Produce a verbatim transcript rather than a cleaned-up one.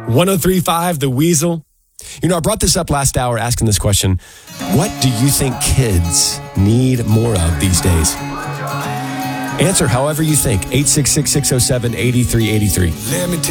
one oh three point five, The Weasel. You know, I brought this up last hour asking this question. What do you think kids need more of these days? Answer however you think. eight six six, six oh seven, eight three eight three.